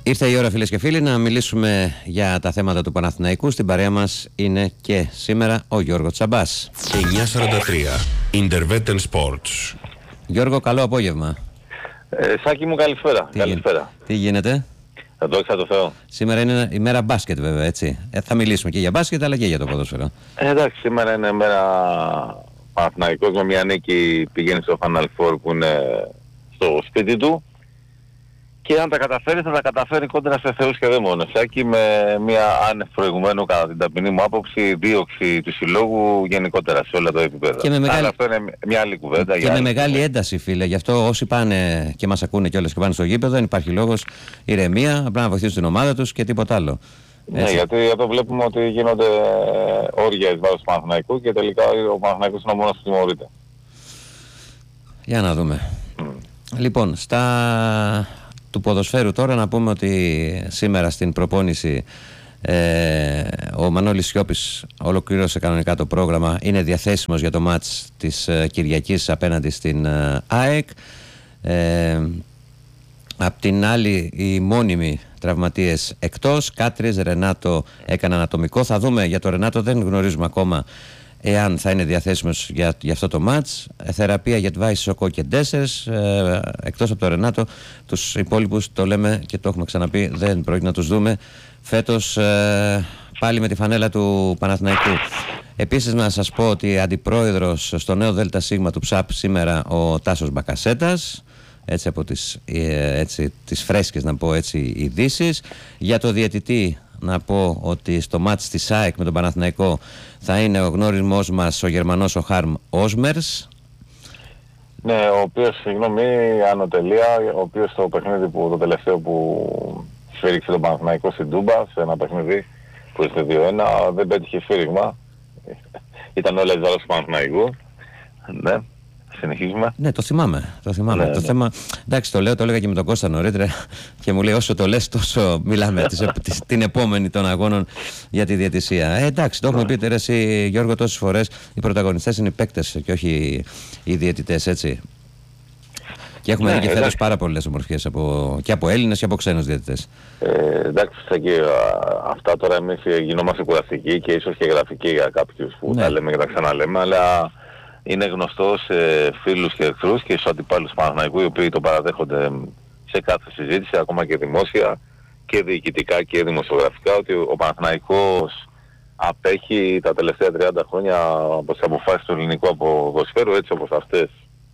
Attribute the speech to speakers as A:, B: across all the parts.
A: Ήρθε η ώρα, φίλες και φίλοι, να μιλήσουμε για τα θέματα του Παναθηναϊκού. Στην παρέα μας είναι και σήμερα ο Γιώργος Τσαμπάς.
B: 9:43 Intervetten Sports.
A: Γιώργο, καλό απόγευμα.
C: Σάκη μου, καλησπέρα.
A: Τι γίνεται?
C: Θα το έξα το Θεό.
A: Σήμερα είναι η μέρα μπάσκετ, βέβαια, έτσι. Θα μιλήσουμε και για μπάσκετ αλλά και για το ποδόσφαιρο.
C: Εντάξει, σήμερα είναι μέρα Παναθηναϊκός, με μια νίκη πηγαίνει στο Final Four που είναι στο σπίτι του. Και αν τα καταφέρει, θα τα καταφέρει κόντρα σε θεούς και δαίμονες. Σάκη, με μια άνευ προηγουμένου, κατά την ταπεινή μου άποψη, δίωξη του συλλόγου γενικότερα σε όλα τα επίπεδα. Αλλά αυτό είναι μια άλλη κουβέντα.
A: Και με μεγάλη ένταση, φίλε. Γι' αυτό όσοι πάνε και μας ακούνε κιόλας και πάνε στο γήπεδο, δεν υπάρχει λόγος, ηρεμία, απλά να βοηθήσουν την ομάδα τους και τίποτα άλλο.
C: Ναι, γιατί εδώ βλέπουμε ότι γίνονται όρια εις βάρος του Παναθηναϊκού και τελικά ο Παναθηναϊκός είναι ο μόνος που τιμωρείται. Για
A: να δούμε. Λοιπόν, στα του ποδοσφαίρου τώρα να πούμε ότι σήμερα στην προπόνηση ο Μανώλης Σιώπης ολοκλήρωσε κανονικά το πρόγραμμα, είναι διαθέσιμος για το μάτς της Κυριακής απέναντι στην ΑΕΚ. Απ' την άλλη οι μόνιμοι τραυματίες εκτός, Κάτρις, Ρενάτο έκανε ανατομικό. Θα δούμε για το Ρενάτο, δεν γνωρίζουμε ακόμα εάν θα είναι διαθέσιμος για αυτό το μάτς. Θεραπεία για Τβάη, Σοκό και Ντέσσερς. Εκτός από το Ρενάτο, τους υπόλοιπους, το λέμε και το έχουμε ξαναπεί, δεν πρόκειται να τους δούμε φέτος πάλι με τη φανέλα του Παναθηναϊκού. Επίσης να σας πω ότι αντιπρόεδρος στο νέο ΔΣ του ΨΑΠ σήμερα ο Τάσος Μπακασέτας, έτσι από τις φρέσκες να πω έτσι ειδήσεις. Για το διαιτητή να πω ότι στο μάτς της ΑΕΚ με τον Παναθηναϊκό θα είναι ο γνώρισμός μας ο Γερμανός ο Χάρμ Όσμερς.
C: Ναι, ο οποίος, συγγνώμη, ανωτελεία, ο οποίος στο παιχνίδι το τελευταίο που σφύριξε τον Παναθηναϊκό στην Τούμπα, σε ένα παιχνίδι που είστε 2-1, δεν πέτυχε σφύριγμα. Ήταν όλα εις βάρος του Παναθηναϊκού. Ναι. Συνεχίζουμε.
A: Ναι, το θυμάμαι.
C: Ναι,
A: το θέμα, εντάξει, το έλεγα και με τον Κώστα νωρίτερα και μου λέει όσο το λες τόσο μιλάμε την επόμενη των αγώνων για τη διαιτησία. Εντάξει, το έχουμε πει εσύ, Γιώργο, τόσες φορές οι πρωταγωνιστές είναι οι παίκτες και όχι οι διαιτητές, έτσι. Και έχουμε δει και φέτος πάρα πολλές ομορφιές και από Έλληνες και από ξένους διαιτητές.
C: Εντάξει, αυτά τώρα εμείς γινόμαστε κουραστικοί και ίσως και γραφικοί για κάποιους που τα λέμε και τα ξαναλέμε, αλλά είναι γνωστό σε φίλους και εχθρούς και στους αντιπάλους του Παναθηναϊκού, οι οποίοι το παραδέχονται σε κάθε συζήτηση, ακόμα και δημόσια και διοικητικά και δημοσιογραφικά, ότι ο Παναθηναϊκός απέχει τα τελευταία 30 χρόνια από τις αποφάσεις του ελληνικού ποδοσφαίρου, έτσι όπως αυτές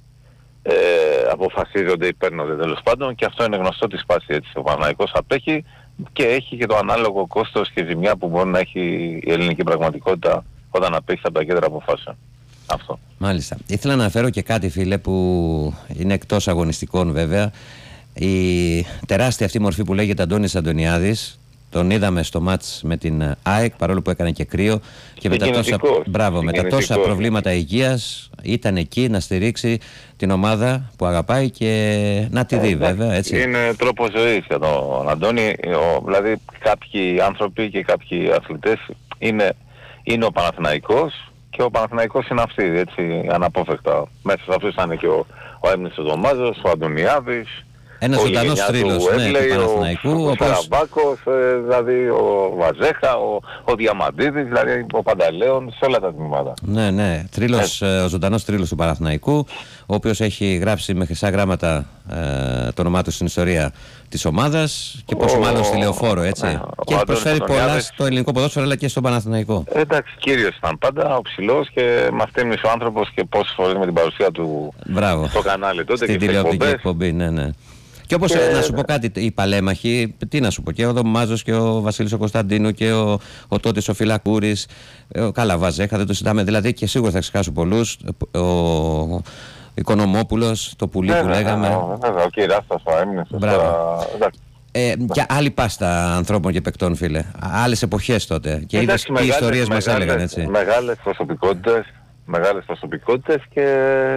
C: αποφασίζονται ή παίρνονται τέλος πάντων, και αυτό είναι γνωστό της πάσης, έτσι. Ο Παναθηναϊκός απέχει και έχει και το ανάλογο κόστος και ζημιά που μπορεί να έχει η ελληνική πραγματικότητα όταν απέχει από τα κέντρα αποφάσεων. Αυτό.
A: Μάλιστα. Ήθελα να αναφέρω και κάτι, φίλε, που είναι εκτός αγωνιστικών βέβαια. Η τεράστια αυτή μορφή που λέγεται Αντώνης Αντωνιάδης, τον είδαμε στο μάτς με την ΑΕΚ, παρόλο που έκανε και κρύο και με τα τόσα προβλήματα υγείας ήταν εκεί να στηρίξει την ομάδα που αγαπάει και να τη δει, βέβαια, έτσι.
C: Είναι τρόπος ζωής για τον Αντώνη. Δηλαδή κάποιοι άνθρωποι και κάποιοι αθλητές είναι ο Παναθηναϊκός και ο Παναθηναϊκός είναι αυτή, έτσι, αναπόφευκτα. Μέσα σε αυτούς ήταν και ο Έμνης ο Δωμάζος, ο Αντωνιάδης,
A: ένας ζωντανός θρύλος του Παναθηναϊκού,
C: ο Καραμπάκος, δηλαδή ο Βαζέχα, ο Διαμαντίδης, δηλαδή ο Πανταλέων, σε όλα τα τμήματα.
A: Ναι, ο ζωντανός θρύλος του Παναθηναϊκού, ο οποίος έχει γράψει με χρυσά γράμματα το όνομά του στην ιστορία της ομάδας και πόσο μάλλον στη Λεωφόρο, έτσι. Και έχει προσφέρει πολλά στο ελληνικό ποδόσφαιρο αλλά και στον Παναθηναϊκό.
C: Εντάξει, κύριος ήταν πάντα, ο ψηλός, και μας τίμησε ο άνθρωπος και πόσες φορές με την παρουσία του στο κανάλι τότε
A: στην τηλεοπτική εκπομπή, ναι. Και όπως να σου πω κάτι, οι παλέμαχοι, τι να σου πω, και ο Δωμάζος και ο Βασίλης ο Κωνσταντίνου και ο Τότης ο Φυλακούρης, ο Καλαβαζέχα, δεν το συζητάμε, δηλαδή, και σίγουρα θα ξεχάσω πολλούς, ο Οικονομόπουλος, το πουλί που λέγαμε.
C: Βέβαια, ο Κυράστας, ο Έμνης.
A: Και άλλη πάστα ανθρώπων και παικτών, φίλε. Άλλες εποχές τότε. Και είδες τι ιστορίες μας έλεγαν, έτσι.
C: Μεγάλες προσωπικότητες και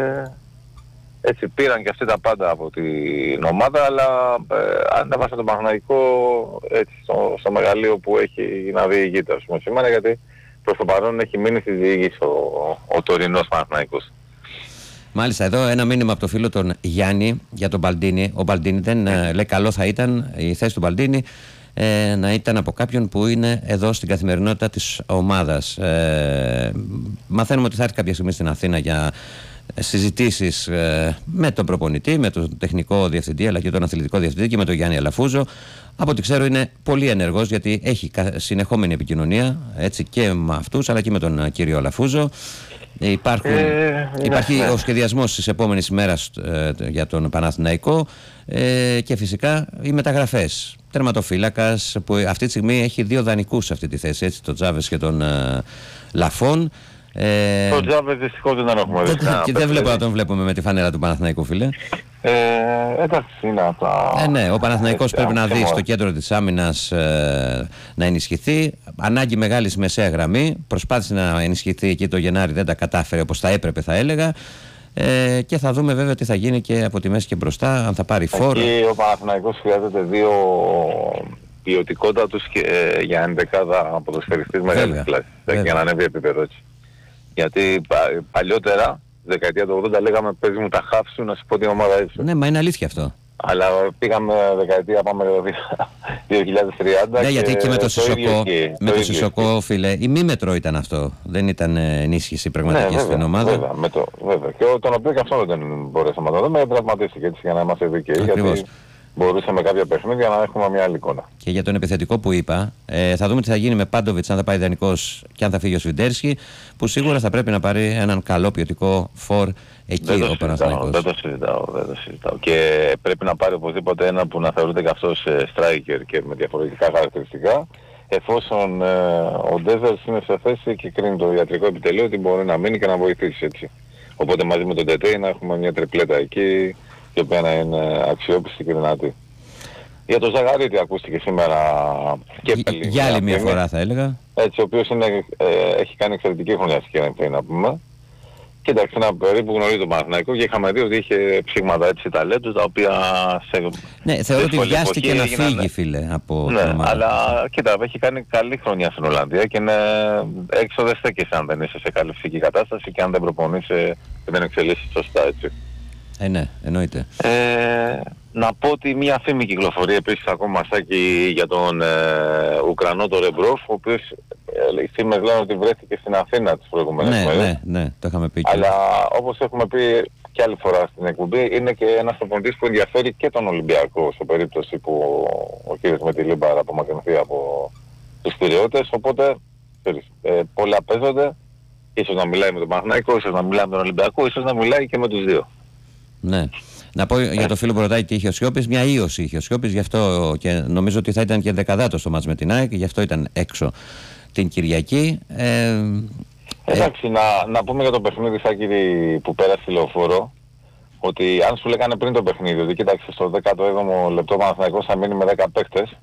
C: έτσι πήραν και αυτοί τα πάντα από την ομάδα, αλλά ανέβασαν τον Παναθηναϊκό έτσι στο μεγαλείο που έχει να διηγείται, ας πούμε, σήμερα, γιατί προς το παρόν έχει μείνει στη διήγηση ο τωρινός Παναθηναϊκός.
A: Μάλιστα, εδώ ένα μήνυμα από το φίλο τον Γιάννη για τον Μπαλντίνι. Ο Μπαλντίνι δεν λέει καλό θα ήταν η θέση του Μπαλντίνι να ήταν από κάποιον που είναι εδώ στην καθημερινότητα της ομάδας. Μαθαίνουμε ότι θα έρθει κάποια στιγμή στην Αθήνα για συζητήσεις με τον προπονητή, με τον τεχνικό διευθυντή αλλά και τον αθλητικό διευθυντή και με τον Γιάννη Αλαφούζο. Από ό,τι ξέρω είναι πολύ ενεργός γιατί έχει συνεχόμενη επικοινωνία έτσι, και με αυτούς αλλά και με τον κύριο Αλαφούζο. Υπάρχει ο σχεδιασμός της επόμενης ημέρας για τον Παναθηναϊκό και φυσικά οι μεταγραφές. Τερματοφύλακας που αυτή τη στιγμή έχει 2 δανεικούς σε αυτή τη θέση, έτσι, τον Τζάβες και τον Λαφόν.
C: Το Τζάβες δυστυχώς δεν έχουμε δει.
A: Και δεν βλέπω να τον βλέπουμε με τη φανέλα του Παναθηναϊκού, φίλε.
C: Εντάξει, είναι από τα...
A: Ναι, ο Παναθηναϊκός πρέπει να δει στο κέντρο της άμυνας να ενισχυθεί. Ανάγκη μεγάλης μεσαία γραμμή. Προσπάθησε να ενισχυθεί εκεί το Γενάρη, δεν τα κατάφερε όπως θα έπρεπε, θα έλεγα. Και θα δούμε βέβαια τι θα γίνει και από τη μέση και μπροστά, αν θα πάρει φόρο.
C: Εκεί ο Παναθηναϊκός χρειάζεται 2 ποιοτικότατους για ενδεκάδα ποδοσφαιριστής μεγάλης κλάσης. Για να ανέβει επίπεδο έτσι. Γιατί παλιότερα, δεκαετία του 80, λέγαμε παίζει μου τα χαφ σου να σου πω την ομάδα έτσι.
A: Ναι, μα είναι αλήθεια αυτό.
C: Αλλά πήγαμε δεκαετία, πάμε 2030.
A: Ναι, γιατί και με το Σισοκό, Σισοκό, φίλε, ημίμετρο ήταν αυτό. Δεν ήταν ενίσχυση πραγματική στην ομάδα.
C: Βέβαια. Και τον οποίο και αυτό δεν μπορέσαμε να το δούμε, τραυματίστηκε έτσι για να είμαστε δικαίοι. Γιατί μπορούσε με κάποια παιχνίδια να έχουμε μια άλλη εικόνα. Και
A: για τον επιθετικό που είπα, θα δούμε τι θα γίνει με Πάντοβιτς, αν θα πάει δανεικός και αν θα φύγει ο Σβιντέρσκι, που σίγουρα θα πρέπει να πάρει έναν καλό ποιοτικό φορ εκεί ο Παναθηναϊκός.
C: Δεν το συζητάω. Και πρέπει να πάρει οπωσδήποτε ένα που να θεωρείται και αυτός striker και με διαφορετικά χαρακτηριστικά, εφόσον ο Ντέζερς είναι σε θέση και κρίνει το ιατρικό επιτελείο ότι μπορεί να μείνει και να βοηθήσει έτσι. Οπότε μαζί με τον Τετέι να έχουμε μια τριπλέτα εκεί, η οποία να είναι αξιόπιστη και δυνατή. Για τον Ζαγαρίτη ακούστηκε σήμερα και πάλι.
A: Για άλλη μια φορά θα έλεγα.
C: Έτσι, ο οποίος έχει κάνει εξαιρετική χρονιά στην να πούμε. Κοίταξε, ένα παιδί που γνωρίζει τον Παναθηναϊκό και είχαμε δει ότι είχε ψήγματα έτσι ταλέντου τα οποία
A: ναι, θεωρώ ότι βιάστηκε να φύγει, φίλε, από
C: ναι, την ομάδα. Αλλά κοίτα, έχει κάνει καλή χρονιά στην Ολλανδία και είναι έξω δεν στέκεσαι αν δεν είσαι σε καλή φυσική κατάσταση και αν δεν προπονείσαι και δεν εξελίσσεις σωστά έτσι.
A: Ναι, εννοείται.
C: Να πω ότι μία φήμη κυκλοφορεί επίσης ακόμα Σάκη για τον Ουκρανό τον Ρεμπρόφ, ο οποίος οι φήμες λένε ότι βρέθηκε στην Αθήνα τις προηγούμενες μέρες.
A: Ναι, το είχαμε πει.
C: Αλλά όπως έχουμε πει και άλλη φορά στην εκπομπή, είναι και ένας προπονητής που ενδιαφέρει και τον Ολυμπιακό σε περίπτωση που ο κύριος Μετιλίμπαρα απομακρυνθεί από τους Πειραιώτες. Οπότε πολλά παίζονται, ίσως να μιλάει με τον Παναθηναϊκό, ίσως να μιλάει με τον Ολυμπιακό, ίσως να μιλάει και με τους δύο.
A: Ναι. Να πω για το φίλο που ρωτάει τι είχε ο Σιώπης, μια ίωση είχε ο Σιώπης, γι' αυτό και νομίζω ότι θα ήταν και δεκαδάτος στο μάτς με την ΑΕΚ, γι' αυτό ήταν έξω την Κυριακή.
C: Εντάξει, να πούμε για το παιχνίδι Σάκη που πέρασε στη Λεωφόρο, ότι αν σου λέγανε πριν το παιχνίδι, ότι κοίταξε στο 17ο λεπτό ο Παναθηναϊκός θα μείνει με 10 παίχτες,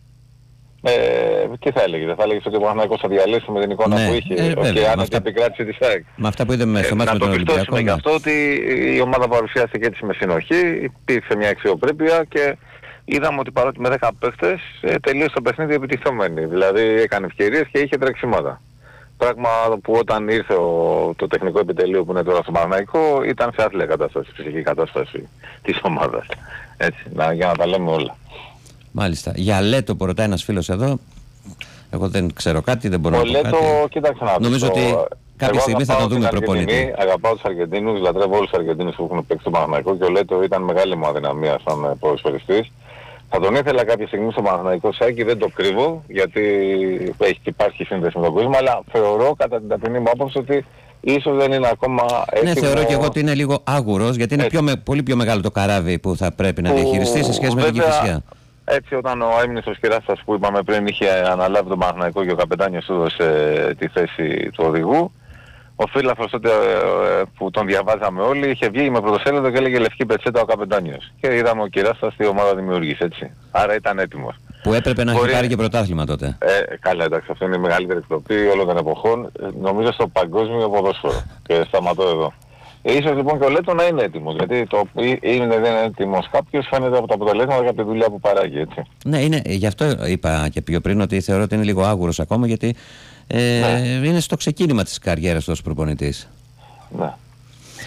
C: τι θα έλεγε, θα έλεγε ότι ο Παναθηναϊκός θα διαλύσει με την εικόνα που είχε και αν την επικράτηση της ΑΕΚ.
A: Με αυτά που είδαμε στο μάτι με τον Ολυμπιακό.
C: Να το πιστώσουμε και αυτό ότι η ομάδα παρουσιάστηκε έτσι με συνοχή, υπήρξε μια αξιοπρέπεια και είδαμε ότι παρότι με 10 παίχτες τελείωσε το παιχνίδι επιτυχημένη. Δηλαδή έκανε ευκαιρίες και είχε τρεξίματα. Πράγμα που όταν ήρθε το τεχνικό επιτελείο που είναι τώρα στο Παναθηναϊκό ήταν σε άθλια κατάσταση, φυσική κατάσταση της ομάδας. Έτσι, για να τα λέμε όλα.
A: Μάλιστα. Για Λέτο που ρωτάει ένας φίλος εδώ, εγώ δεν ξέρω κάτι, δεν μπορώ να πω κάτι.
C: Ο Λέτο, κοίταξε να δεις.
A: Νομίζω ότι κάποια στιγμή θα τον δούμε προπονητή.
C: Αγαπάω τους Αργεντίνους, λατρεύω όλους τους Αργεντίνους που έχουν παίξει στο Παναθηναϊκό και ο Λέτο ήταν μεγάλη μου αδυναμία σαν ποδοσφαιριστής. Θα τον ήθελα κάποια στιγμή στο Παναθηναϊκό Σάκη, δεν το κρύβω, γιατί υπάρχει σύνδεση με τον κόσμο, αλλά θεωρώ κατά την ταπεινή μου άποψη ότι ίσως δεν είναι ακόμα έτοιμο.
A: Ναι, θεωρώ και εγώ ότι είναι λίγο άγουρος, γιατί είναι πολύ πιο μεγάλο το καράβι που θα πρέπει να διαχειριστεί σε σχέση με την Κηφισιά.
C: Έτσι όταν ο έμεινος ο Σκυράστας που είπαμε πριν είχε αναλάβει τον Παναθηναϊκό και ο καπετάνιος του έδωσε τη θέση του οδηγού, ο φίλαθλος τότε που τον διαβάζαμε όλοι είχε βγει με πρωτοσέλιδο και έλεγε λευκή πετσέτα ο καπετάνιος. Και είδαμε ο Κυράστας τι ομάδα δημιούργησε έτσι. Άρα ήταν έτοιμος.
A: Που έπρεπε να έχει πάρει και πρωτάθλημα τότε.
C: Καλά, εντάξει, αυτό είναι η μεγαλύτερη εκτοπή όλων των εποχών, νομίζω στο παγκόσμιο ποδόσφαιρο. Και σταματώ εδώ. Ίσως λοιπόν και ο Λέτο να είναι έτοιμος, γιατί το δεν είναι έτοιμος κάποιος φαίνεται από τα αποτελέσματα και από τη δουλειά που παράγει, έτσι.
A: Ναι, γι' αυτό είπα και πιο πριν ότι θεωρώ ότι είναι λίγο άγουρος ακόμα, γιατί είναι στο ξεκίνημα της καριέρας του ως προπονητής.
C: Ναι.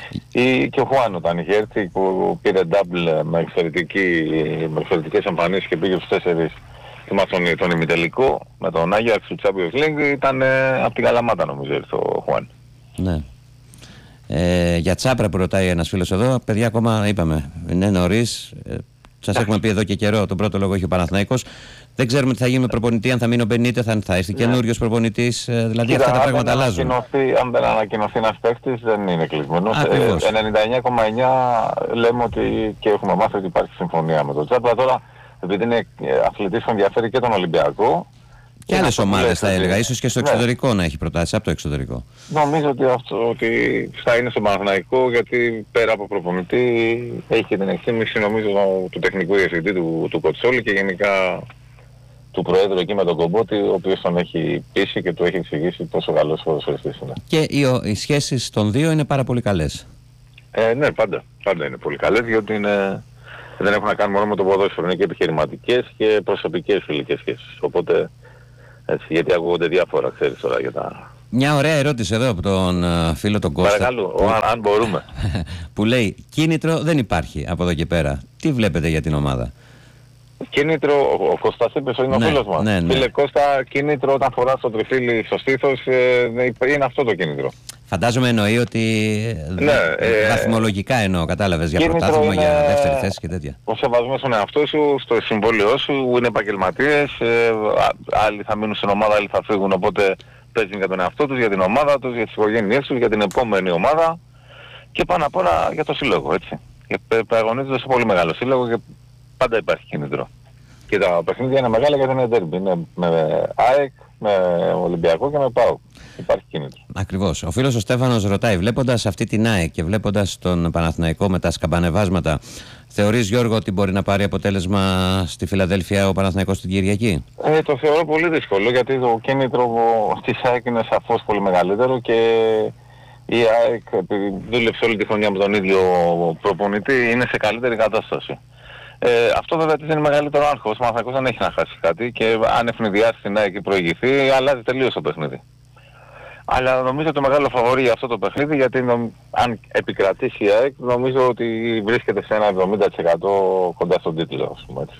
C: Και ο Χουάν όταν είχε έρθει που πήρε double με εξαιρετικές εμφανίσεις και πήγε στους 4. Θυμάσαι τον ημιτελικό με τον Άγιαξ του Champions League, ήταν από την Καλαμάτα νομίζω ήρθε ο Χουάν.
A: Ναι. Για Τσάπρα που ρωτάει ένας φίλος εδώ, παιδιά ακόμα είπαμε, είναι νωρίς. Σας έχουμε πει εδώ και καιρό, τον πρώτο λόγο έχει ο Παναθηναϊκός. Δεν ξέρουμε τι θα γίνει με προπονητή, αν θα μείνει ο Μπενίτεθ, αν θα έρθει καινούριος προπονητής. Δηλαδή αυτά τα πράγματα αλλάζουν.
C: Αν δεν ανακοινωθεί ένας παίκτης δεν είναι κλεισμένος. 99,9 λέμε ότι και έχουμε μάθει ότι υπάρχει συμφωνία με τον Τσάπρα. Τώρα επειδή είναι αθλητής που ενδιαφέρει και τον Ολυμπιακό.
A: Και άλλες ομάδες θα έλεγα, ίσως και στο εξωτερικό να έχει προτάσεις από το εξωτερικό.
C: Νομίζω ότι θα είναι στο Παναθηναϊκό, γιατί πέρα από προπονητή έχει και την εκτίμηση νομίζω του τεχνικού διευθυντή του Κοτσόλη και γενικά του Προέδρου εκεί με τον Κομπότη, ο οποίος τον έχει πείσει και του έχει εξηγήσει πόσο καλός ποδοσφαιριστής είναι.
A: Και οι σχέσεις των δύο είναι πάρα πολύ καλές.
C: Ναι, πάντα είναι πολύ καλές, διότι δεν έχουν να κάνουν μόνο με το ποδόσφαιρο, είναι και επιχειρηματικές και προσωπικές φιλικές σχέσεις. Οπότε, έτσι, γιατί ακούγονται διάφορα, ξέρεις τώρα για τα...
A: Μια ωραία ερώτηση εδώ από τον φίλο τον Κώστα.
C: Παρακαλώ, αν μπορούμε.
A: Που λέει, κίνητρο δεν υπάρχει από εδώ και πέρα. Τι βλέπετε για την ομάδα?
C: Κίνητρο, ο Κώστας είπες, είναι ο φίλος μας.
A: Ναι.
C: Φίλε Κώστα, κίνητρο όταν φοράς το τριφύλι στο στήθος, είναι αυτό το κίνητρο.
A: Φαντάζομαι εννοεί ότι βαθμολογικά εννοώ, κατάλαβες, για πρωτάθλημα, για δεύτερη θέση και τέτοια.
C: Ο σεβασμός στον εαυτό σου, στο συμβόλαιό σου, είναι επαγγελματίες, άλλοι θα μείνουν στην ομάδα, άλλοι θα φύγουν, οπότε παίζουν για τον εαυτό τους, για την ομάδα τους, για τις οικογένειές τους, για την επόμενη ομάδα και πάνω απ' όλα για το σύλλογο, έτσι. Και αγωνίζονται σε πολύ μεγάλο σύλλογο και πάντα υπάρχει κίνητρο. Και τα παιχνίδια είναι μεγάλα γιατί είναι ντέρμπι. Είναι με ΑΕΚ, με Ολυμπιακό και με ΠΑΟΚ. Υπάρχει κίνητρο.
A: Ακριβώς. Ο φίλος ο Στέφανος ρωτάει, βλέποντας αυτή την ΑΕΚ και βλέποντας τον Παναθηναϊκό με τα σκαμπανεβάσματα, θεωρείς, Γιώργο, ότι μπορεί να πάρει αποτέλεσμα στη Φιλαδέλφια ο Παναθηναϊκός την Κυριακή?
C: Το θεωρώ πολύ δύσκολο, γιατί το κίνητρο της ΑΕΚ είναι σαφώς πολύ μεγαλύτερο και η ΑΕΚ, επειδή δούλεψε όλη τη χρονιά με τον ίδιο προπονητή, είναι σε καλύτερη κατάσταση. Αυτό βέβαια της είναι μεγαλύτερο άγχος. Ο Παναθηναϊκός δεν έχει να χάσει κάτι και αν ευνηδιάσει την ΑΕΚ και προηγηθεί, αλλάζει τελείως το παιχνίδι. Αλλά νομίζω το μεγάλο φαβορί για αυτό το παιχνίδι, γιατί αν επικρατήσει η ΑΕΚ, νομίζω ότι βρίσκεται σε ένα 70% κοντά στον τίτλο, ας πούμε έτσι.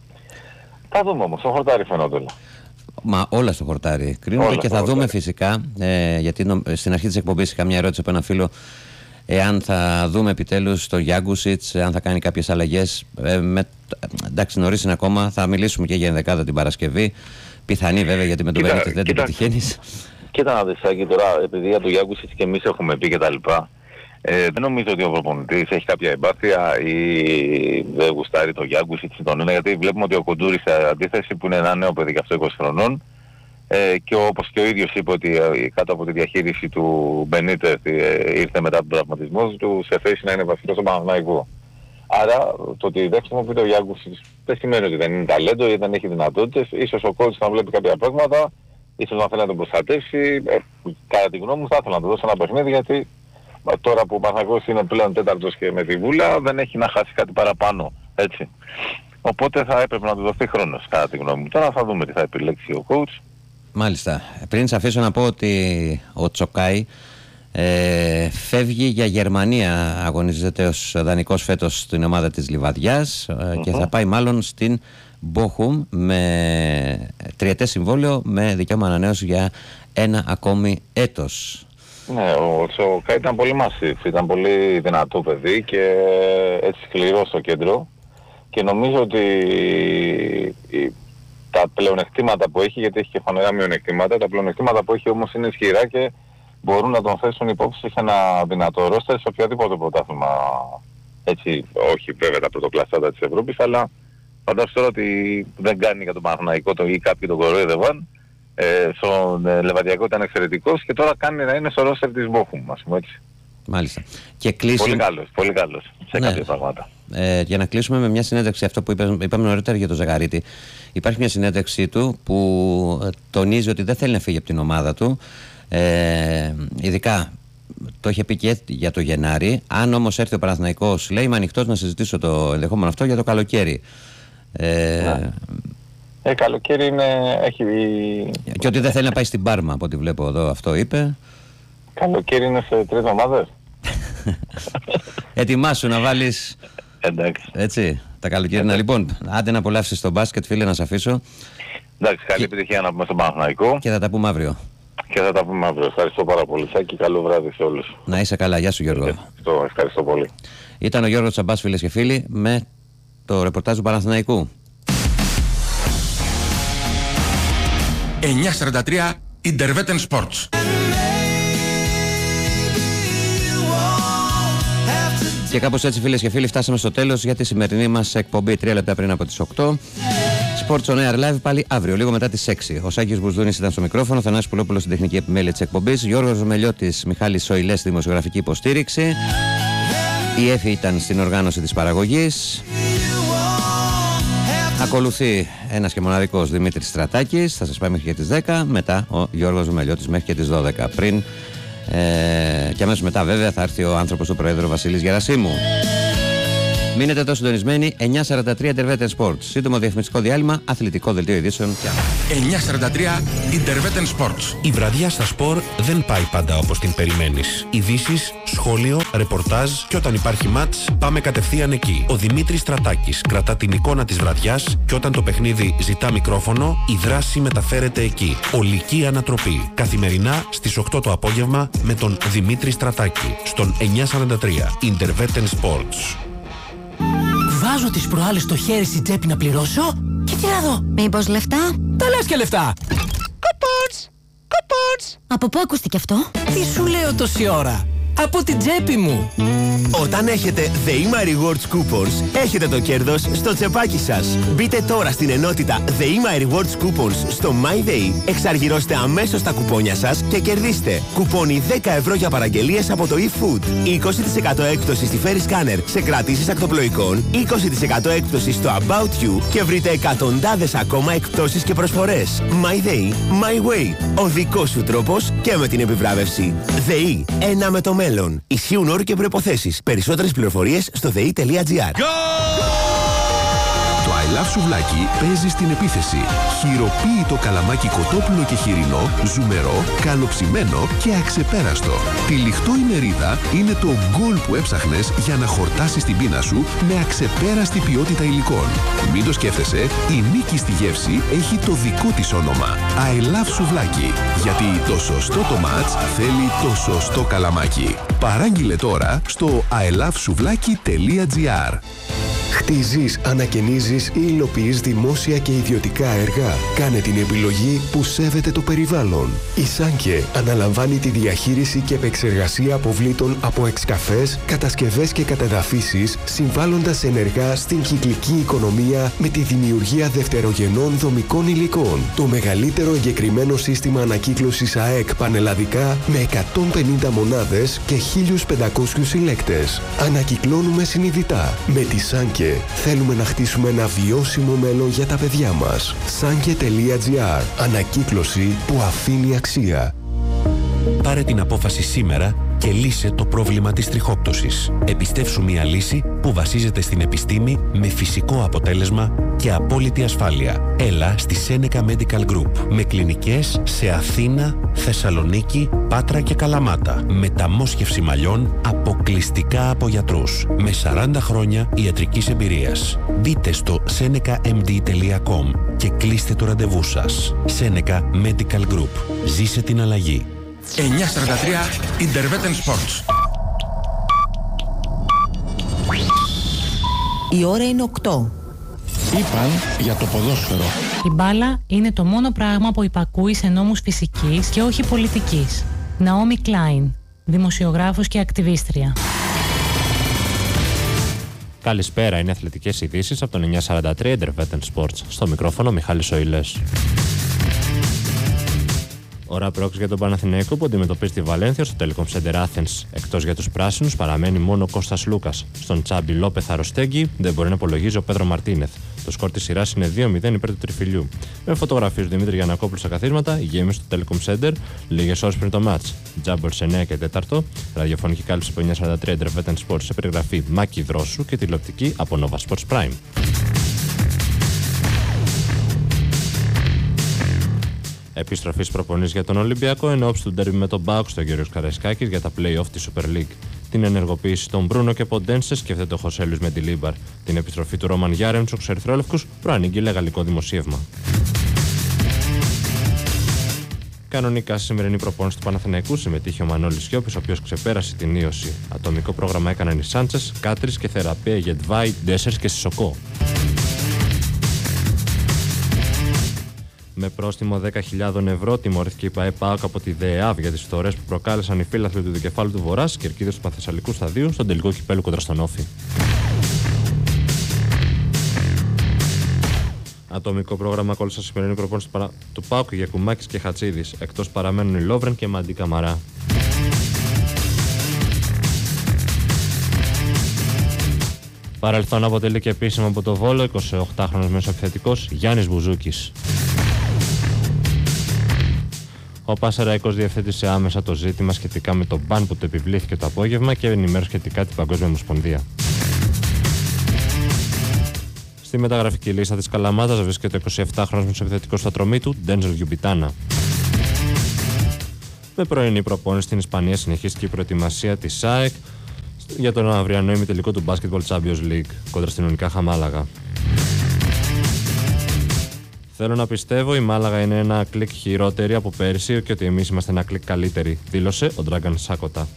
C: Θα δούμε όμως, το χορτάρι φαινόταν όλα.
A: Μα όλα στο χορτάρι κρίνονται και θα δούμε φυσικά, γιατί στην αρχή της εκπομπής είχα μια ερώτηση από ένα φίλο, εάν θα δούμε επιτέλους τον Γιάνγκουσιτς, αν θα κάνει κάποιες αλλαγές. Εντάξει, νωρίς είναι ακόμα, θα μιλήσουμε και για ενδεκάδα την Παρασκευή. Πιθανή βέβαια, γιατί με τον Μπενίτεθ δεν την πετυχαίνεις.
C: Κοίτα να δεις, Άκη, τώρα επειδή για τον Γιάνγκουσιτς και εμείς έχουμε πει και τα λοιπά, δεν νομίζω ότι ο προπονητής έχει κάποια εμπάθεια ή δεν γουστάρει τον Γιάνγκουσιτς ή τον ένα, γιατί βλέπουμε ότι ο Κοντούρης σε αντίθεση, που είναι ένα νέο παιδί και αυτό 20 χρονών, και όπως και ο ίδιος είπε ότι κάτω από τη διαχείριση του Μπενίτεθ ήρθε μετά τον τραυματισμό του σε θέση να είναι βασικός στον Παναθηναϊκό. Άρα το ότι δεν χρησιμοποιεί το Γιάνγκουσιτς δεν σημαίνει ότι δεν είναι ταλέντο ή δεν έχει δυνατότητες. Ίσως ο coach να βλέπει κάποια πράγματα, ίσως να θέλει να τον προστατεύσει. Κατά τη γνώμη μου θα ήθελα να του δώσω ένα παιχνίδι, γιατί τώρα που ο Παναθηναϊκός είναι πλέον τέταρτος και με τη Βούλα δεν έχει να χάσει κάτι παραπάνω. Έτσι. Οπότε θα έπρεπε να του δοθεί χρόνος, κατά τη γνώμη μου. Τώρα θα δούμε τι θα επιλέξει ο coach.
A: Μάλιστα. Πριν σε αφήσω να πω ότι ο Τσοκάι φεύγει για Γερμανία, αγωνίζεται ως δανεικός φέτος στην ομάδα της Λιβαδιάς και θα πάει μάλλον στην Μπόχουμ με τριετές συμβόλαιο με δικαίωμα ανανέωση για ένα ακόμη έτος.
C: Ναι, ο Τσοκάι ήταν πολύ massive, ήταν πολύ δυνατό παιδί και έτσι σκληρό στο κέντρο και νομίζω ότι τα πλεονεκτήματα που έχει, γιατί έχει και φανερά μειονεκτήματα, τα πλεονεκτήματα που έχει όμως είναι ισχυρά και μπορούν να τον θέσουν υπόψη σε ένα δυνατό ρόστερ σε οποιοδήποτε πρωτάθλημα. Έτσι, όχι βέβαια τα πρωτοκλασσάτα της Ευρώπης, αλλά φαντάζομαι τώρα ότι δεν κάνει για τον Παναθηναϊκό ή κάποιοι τον κοροϊδεύαν. Στον Λεβαδιακό ήταν εξαιρετικός και τώρα κάνει να είναι στο ρόστερ της Μπόχουμ, ας πούμε έτσι.
A: Μάλιστα. Και κλείσουμε...
C: Πολύ καλός σε κάποια πράγματα.
A: Για να κλείσουμε με μια συνέντευξη, αυτό που είπαμε νωρίτερα για τον Ζαγαρίτη. Υπάρχει μια συνέντευξή του που τονίζει ότι δεν θέλει να φύγει από την ομάδα του. Ειδικά το είχε πει και για το Γενάρη. Αν όμως έρθει ο Παναθηναϊκός, λέει, είμαι ανοιχτός να συζητήσω το ενδεχόμενο αυτό για το καλοκαίρι.
C: Καλοκαίρι έχει...
A: Και ότι δεν θέλει να πάει στην Πάρμα, από ό,τι βλέπω εδώ, αυτό είπε.
C: Καλοκαίρι είναι σε 3 εβδομάδες.
A: Ετοιμάσου να βάλεις.
C: Εντάξει.
A: Έτσι, τα καλοκαίρινα. Λοιπόν, άντε να απολαύσεις το μπάσκετ, φίλε, να σε αφήσω.
C: Εντάξει, καλή επιτυχία να πούμε στον Παναθηναϊκό.
A: Και θα τα πούμε αύριο.
C: Και θα τα πούμε αύριο. Ευχαριστώ πάρα πολύ, Σάκη. Καλό βράδυ σε όλους.
A: Να είσαι καλά. Γεια σου, Γιώργο.
C: Ευχαριστώ πολύ.
A: Ήταν ο Γιώργος Τσαμπάς, φίλες και φίλοι, με το ρεπορτάζ του Παναθηναϊκού.
B: 9:43 Intervetten Sports.
A: Και κάπως έτσι, φίλες και φίλοι, φτάσαμε στο τέλος για τη σημερινή μας εκπομπή 3 λεπτά πριν από τις 8. Sports on Air Live πάλι αύριο, λίγο μετά τις 6. Ο Σάκης Μπουσδούνης ήταν στο μικρόφωνο, ο Θανάσης Πουλόπουλος στην τεχνική επιμέλεια της εκπομπής, Γιώργος Μελιώτης, Μιχάλης Σοηλές στη δημοσιογραφική υποστήριξη, η Έφη ήταν στην οργάνωση της παραγωγής. Ακολουθεί ένας και μοναδικός Δημήτρης Στρατάκης, θα σας πάει μέχρι και τις 10, μετά ο Γιώργος Μελιώτης μέχρι και τις 12. Πριν και αμέσως μετά βέβαια θα έρθει ο άνθρωπος του Προέδρου Βασίλης Γερασίμου. Μείνετε εδώ συντονισμένοι. 9:43 Intervetten Sports. Σύντομο διαφημιστικό διάλειμμα, αθλητικό δελτίο ειδήσεων και άλλα.
B: 9:43 Intervetten Sports. Η βραδιά στα σπορ δεν πάει πάντα όπως την περιμένεις. Ειδήσεις, σχόλιο, ρεπορτάζ και όταν υπάρχει μάτς πάμε κατευθείαν εκεί. Ο Δημήτρης Στρατάκης κρατά την εικόνα της βραδιάς και όταν το παιχνίδι ζητά μικρόφωνο, η δράση μεταφέρεται εκεί. Ολική ανατροπή. Καθημερινά στις 8 το απόγευμα με τον Δημήτρη Στρατάκη. Στον 9:43 Intervetten Sports.
D: Βάζω τις προάλλες στο χέρι στην τσέπη να πληρώσω και τι να δω.
E: Μήπως λεφτά?
D: Τα λες και λεφτά. Κουπόνς! Κουπόνς!
E: Από πού ακούστηκε αυτό?
D: Τι σου λέω τόση ώρα. Από την τσέπη μου.
F: Όταν έχετε The Ima Rewards Coupons, έχετε το κέρδος στο τσεπάκι σας. Μπείτε τώρα στην ενότητα The Ima Rewards Coupons στο MyDay, εξαργυρώστε αμέσως τα κουπόνια σας και κερδίστε κουπόνι 10 ευρώ για παραγγελίες από το eFood, 20% έκπτωση στη Ferry Scanner σε κρατήσεις ακτοπλοϊκών, 20% έκπτωση στο About You και βρείτε εκατοντάδες ακόμα εκπτώσεις και προσφορές. MyDay, My Way. Ο δικός σου τρόπος και με την επιβράβευση. ΔΕΗ, ένα με το μέλλον. Ισχύουν όροι και προϋποθέσεις. Περισσότερες πληροφορίες στο dei.gr.
G: Το I Love σουβλάκι παίζει στην επίθεση. Χειροποίητο καλαμάκι κοτόπουλο και χοιρινό, ζουμερό, καλοψημένο και αξεπέραστο. Τυλιχτό η μερίδα είναι το γκολ που έψαχνες για να χορτάσεις την πείνα σου με αξεπέραστη ποιότητα υλικών. Μην το σκέφτεσαι, η νίκη στη γεύση έχει το δικό της όνομα. I Love σουβλάκι. Γιατί το σωστό το μάτς θέλει το σωστό καλαμάκι. Παράγγειλε τώρα στο ilovesouβλaki.gr.
H: Χτίζεις, ανακαινίζεις ή υλοποιείς δημόσια και ιδιωτικά έργα. Κάνε την επιλογή που σέβεται το περιβάλλον. Η Σάνκε αναλαμβάνει τη διαχείριση και επεξεργασία αποβλήτων από εξκαφές, κατασκευές και κατεδαφίσεις, συμβάλλοντας ενεργά στην κυκλική οικονομία με τη δημιουργία δευτερογενών δομικών υλικών. Το μεγαλύτερο εγκεκριμένο σύστημα ανακύκλωσης ΑΕΚ πανελλαδικά με 150 μονάδες και 1.500 συλλέκτες. Ανακυκλώνουμε συνειδητά. Με τη Σάνκε θέλουμε να χτίσουμε ένα βιώσιμο μέλλον για τα παιδιά μας. Sanke.gr. Ανακύκλωση που αφήνει αξία.
B: Πάρε την απόφαση σήμερα και λύσε το πρόβλημα της τριχόπτωσης. Επιστεύσου μια λύση που βασίζεται στην επιστήμη με φυσικό αποτέλεσμα και απόλυτη ασφάλεια. Έλα στη Seneca Medical Group με κλινικές σε Αθήνα, Θεσσαλονίκη, Πάτρα και Καλαμάτα. Μεταμόσχευση μαλλιών αποκλειστικά από γιατρούς. Με 40 χρόνια ιατρικής εμπειρίας. Μπείτε στο senecamd.com και κλείστε το ραντεβού σας. Seneca Medical Group. Ζήσε την αλλαγή. 9:43 Intervetten Sports.
I: Η ώρα είναι 8.
J: Είπαν για το ποδόσφαιρο.
K: Η μπάλα είναι το μόνο πράγμα που υπακούει σε νόμους φυσικής και όχι πολιτικής. Ναόμι Κλάιν, δημοσιογράφος και ακτιβίστρια.
L: Καλησπέρα, είναι αθλητικές ειδήσεις από τον 943 Intervetten Sports. Στο μικρόφωνο Μιχάλης Σοηλές. Ώρα πρόκληση για τον Παναθηναϊκό που αντιμετωπίζει τη Βαλένθια στο Telecom Center Athens. Εκτός για τους πράσινους παραμένει μόνο ο Κώστας Λούκας. Στον Τσάμπι Λόπεθ Αροστέγγι δεν μπορεί να υπολογίζει ο Πέδρο Μαρτίνεθ. Το σκορ της σειράς είναι 2-0 υπέρ του τριφυλιού. Με φωτογραφίες του Δημήτρη Γιαννακόπουλου στα καθίσματα, η γέμιση στο Telecom Center λίγες ώρες πριν το μάτς. Τζάμπολ σε 9 και 4. Ραδιοφωνική κάλυψη από 943 Intervetten Sports σε περιγραφή Μάκη Δρόσου και τηλεοπτική από Nova Sports Prime. Επιστροφή προπονής για τον Ολυμπιακό εν ώψη του ντέρμπι με τον ΠΑΟΚ στο Γεώργιος Καραϊσκάκης για τα play-off της Super League. Την ενεργοποίηση των Μπρούνο και Ποντένσε σκέφτεται ο Χωσέλιος με τη Λίμπαρ. Την επιστροφή του Ρόμαν Γιάρεμτσοκ στους ερυθρόλευκους προανήγγειλε γαλλικό δημοσίευμα. Κανονικά στη σημερινή προπόνηση του Παναθηναϊκού συμμετείχε ο Μανώλης Σιώπης, ο οποίος ξεπέρασε την ίωση. Ατομικό πρόγραμμα έκαναν οι Σάντσες, Κάτρις και Θεραπεία Γετβάη, Ντέσσερς και Σισοκό. Με πρόστιμο 10.000 ευρώ τιμωρήθηκε η ΠΑΕ-ΠΑΟΚ από τη ΔΕΑΒ για τις φθορές που προκάλεσαν οι φύλαθλοι του Δικεφάλου του Βορρά και κερκίδες του Πανθεσσαλικού Σταδίου στον τελικό κυπέλλου κοντρα στον Όφη. Ατομικό πρόγραμμα ακόλουσε στη σημερινή προπόνηση του ΠΑΟΚ για Κουμάκης και Χατσίδης. Εκτός παραμένουν οι Λόβρεν και Μαντί Καμαρά. Παρελθόν αποτελεί και επίσημα από το Βόλο 28χρονος μεσοεπιθετικός Γιάννης Μπουζούκης. Ο Πασεραϊκός διευθέτησε άμεσα το ζήτημα σχετικά με το μπαν που το επιβλήθηκε το απόγευμα και ενημέρωσε σχετικά την Παγκόσμια Ομοσπονδία. Στη μεταγραφική λίστα της Καλαμάτας βρίσκεται ο 27χρονος μεσοεπιθετικός στο ατρωμί του Ντέντζελ Γιουμπιτάνα. Με πρωινή προπόνηση στην Ισπανία συνεχίστηκε η προετοιμασία της ΣΑΕΚ για τον αυριανό ημιτελικό του Basketball Champions League κόντρα στην Ουνικάχα Μάλαγα. Θέλω να πιστεύω η Μάλαγα είναι ένα κλικ χειρότερη από πέρυσι και ότι εμείς είμαστε ένα κλικ καλύτεροι, δήλωσε ο Dragan Σάκοτα.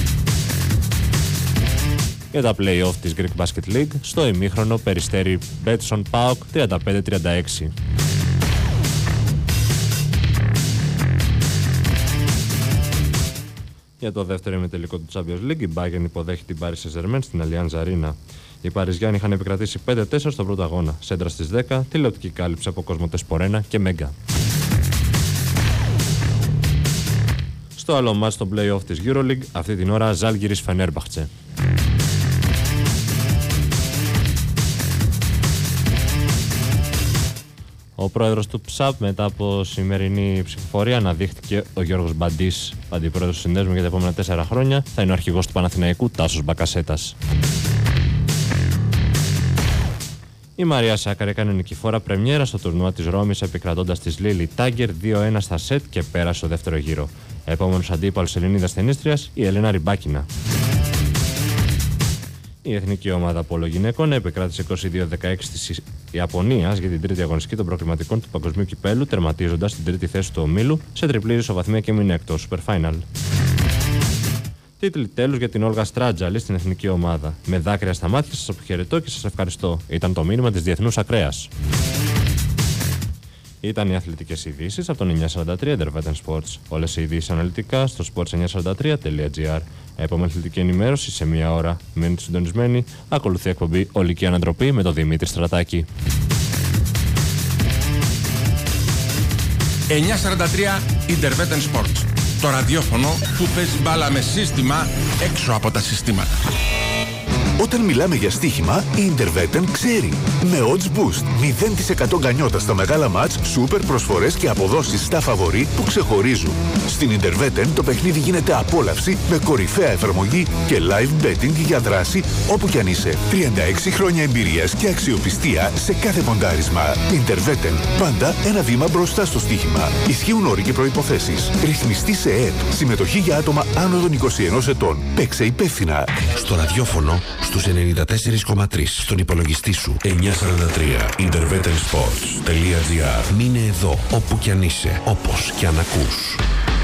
L: Για τα play-off της Greek Basket League, στο ημίχρονο Περιστέρι Μπέτσον ΠΑΟΚ 35-36. Για το δεύτερο ημιτελικό του Champions League, η Bayern υποδέχει την Paris Saint-Germain στην Allianz Arena. Οι Παριζιάνοι είχαν επικρατήσει 5-4 στον πρώτο αγώνα. Σέντρα στις 10, τηλεοπτική κάλυψη από Κοσμοτέ Σπορένα και Μέγκα. Στο άλλο μάτς στο play-off της EuroLeague, αυτή την ώρα Ζάλγκιρις Φενέρμπαχτσε. Ο πρόεδρος του ΨΑΠ μετά από σημερινή ψηφοφορία αναδείχθηκε ο Γιώργος Μπαντής, αντιπρόεδρος του Συνδέσμου για τα επόμενα 4 χρόνια, θα είναι ο αρχηγός του Παναθηναϊκού Τάσος Μπακασέτας. Η Μαρία Σάκαρη έκανε νικηφόρα πρεμιέρα στο τουρνουά της Ρώμης επικρατώντας της Λίλι Τάγκερ 2-1 στα σετ και πέρασε στο δεύτερο γύρο. Επόμενος αντίπαλος Ελληνίδας τενίστριας η Ελένα Ριμπάκινα. Η εθνική ομάδα πόλο γυναικών επικράτησε 22-16 της Ιαπωνίας για την τρίτη αγωνιστική των προκριματικών του Παγκοσμίου Κυπέλλου, τερματίζοντας την τρίτη θέση του ομίλου σε τριπλή ισοβαθμία και μείνει εκτός Super Final. Τίτλοι τέλους για την Όλγα Στράτζαλη στην εθνική ομάδα. Με δάκρυα στα μάτια σας αποχαιρετώ και σας ευχαριστώ. Ήταν το μήνυμα της Διεθνούς Ακραίας. Ήταν οι αθλητικές ειδήσεις από τον 943 Intervetten Sports. Όλες οι ειδήσεις αναλυτικά στο sports943.gr. Επόμενη αθλητική ενημέρωση σε μία ώρα. Μείνετε συντονισμένοι. Ακολουθεί εκπομπή Ολική Ανατροπή με τον Δημήτρη Στρατάκη.
J: 943 Intervetten Sports. Το ραδιόφωνο που παίζει μπάλα με σύστημα έξω από τα συστήματα.
E: Όταν μιλάμε για στοίχημα, η Intervetten ξέρει. Με odds boost, 0% γκανιότα στα μεγάλα μάτς, σούπερ προσφορές και αποδόσεις στα φαβορί που ξεχωρίζουν. Στην Intervetten το παιχνίδι γίνεται απόλαυση με κορυφαία εφαρμογή και live betting για δράση όπου κι αν είσαι. 36 χρόνια εμπειρίας και αξιοπιστία σε κάθε ποντάρισμα. Intervetten, πάντα ένα βήμα μπροστά στο στοίχημα. Ισχύουν όροι και προϋποθέσεις. Ρυθμιστή σε ΕΕΠ. Συμμετοχή για άτομα άνω των 21 ετών. Παίξε υπεύθυνα.
B: Στο ραδιόφωνο στους 94,3 στον υπολογιστή σου 943 intervettensports.gr. Μείνε εδώ όπου κι αν είσαι, όπως κι αν ακούς.